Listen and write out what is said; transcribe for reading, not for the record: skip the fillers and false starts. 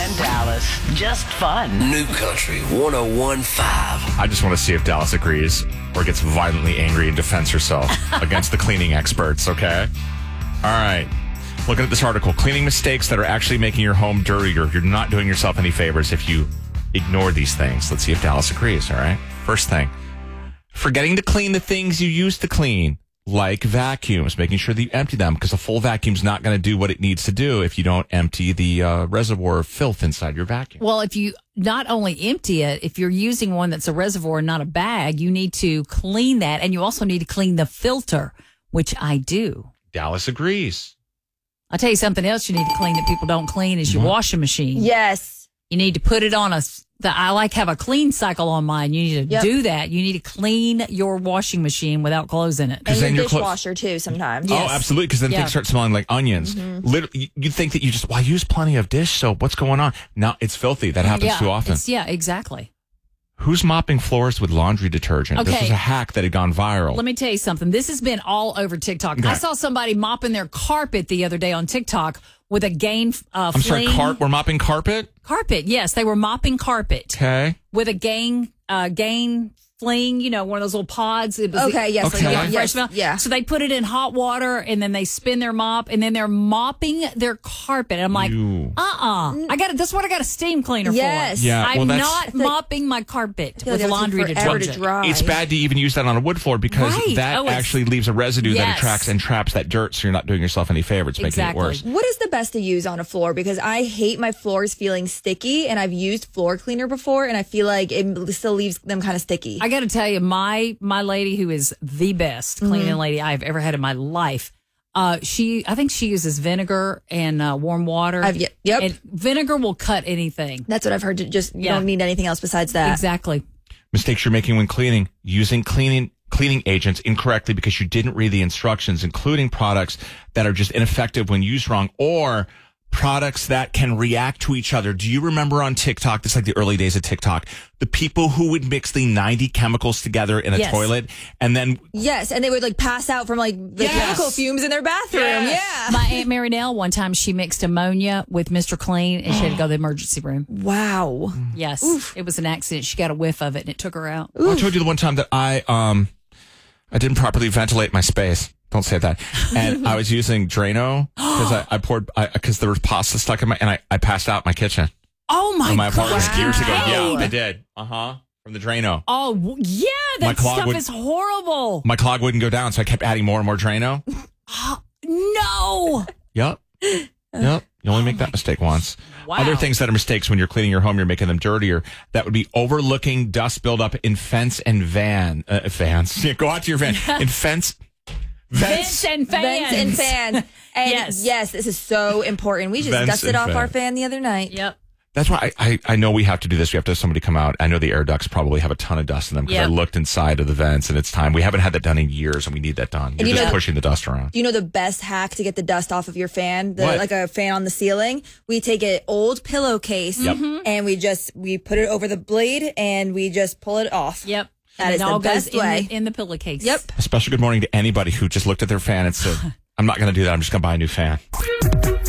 and Dallas. Just fun. New Country 101.5. I just want to see if Dallas agrees or gets violently angry and defends herself against the cleaning experts, okay? All right. Looking at this article, cleaning mistakes that are actually making your home dirtier. You're not doing yourself any favors if you ignore these things. Let's see if Dallas agrees, all right? First thing, forgetting to clean the things you used to clean, like vacuums, making sure that you empty them because a full vacuum's not going to do what it needs to do if you don't empty the reservoir of filth inside your vacuum. Well, if you not only empty it, if you're using one that's a reservoir and not a bag, you need to clean that. And you also need to clean the filter, which I do. Dallas agrees. I'll tell you something else you need to clean that people don't clean is your washing machine. Yes. You need to put it on I like have a clean cycle on mine. You need to do that. You need to clean your washing machine without clothes in it. And your dishwasher too sometimes. Oh, absolutely, because then things start smelling like onions. Literally, you think that I use plenty of dish soap. What's going on? No, it's filthy. That happens too often. Exactly. Who's mopping floors with laundry detergent? Okay. This was a hack that had gone viral. Let me tell you something. This has been all over TikTok. Okay. I saw somebody mopping their carpet the other day on TikTok with a Gain I'm sorry, we're mopping carpet? Carpet, yes. They were mopping carpet. Okay. With a Gain fling, one of those little pods. It was fresh smell. Yeah. So they put it in hot water and then they spin their mop and then they're mopping their carpet. And I'm like, that's what I got a steam cleaner for. Yeah, I'm not mopping my carpet with laundry detergent. It's bad to even use that on a wood floor because that actually leaves a residue that attracts and traps that dirt, so you're not doing yourself any favor. It's making it worse. What is the best to use on a floor? Because I hate my floors feeling sticky, and I've used floor cleaner before, and I feel like it still leaves them kind of sticky. I got to tell you, my lady, who is the best cleaning lady I've ever had in my life, I think she uses vinegar and warm water. Yep. And vinegar will cut anything. That's what I've heard. You don't need anything else besides that. Exactly. Mistakes you're making when cleaning: using cleaning agents incorrectly because you didn't read the instructions, including products that are just ineffective when used wrong, or products that can react to each other. Do you remember on TikTok, this is like the early days of TikTok, the people who would mix the 90 chemicals together in a toilet and then... Yes, and they would pass out from the chemical fumes in their bathroom. Yes. Yeah. My Aunt Mary Nell, one time she mixed ammonia with Mr. Clean and she had to go to the emergency room. Wow. Yes. Oof. It was an accident. She got a whiff of it and it took her out. Well, I told you the one time that I didn't properly ventilate my space. Don't say that. And I was using Drano because there was pasta stuck in and I passed out in my kitchen. Oh my God. Apartment years ago. Yeah, I did. From the Drano. Oh, yeah. That stuff is horrible. My clog wouldn't go down, so I kept adding more and more Drano. No. Yep. You only make that mistake once. Wow. Other things that are mistakes when you're cleaning your home, you're making them dirtier. That would be overlooking dust buildup in fence and vans. Yeah, go out to your van. In Vents and fans. Vents and fans. And yes, this is so important. We just dusted off our fan the other night. Yep. That's why I know we have to do this. We have to have somebody come out. I know the air ducts probably have a ton of dust in them because I looked inside of the vents and it's time. We haven't had that done in years and we need that done. You're just pushing the dust around. Do you know the best hack to get the dust off of your fan? Like a fan on the ceiling? We take an old pillowcase and we put it over the blade and we just pull it off. Yep. That is the best way. In the pillowcase. Yep. A special good morning to anybody who just looked at their fan and said, I'm not going to do that. I'm just going to buy a new fan.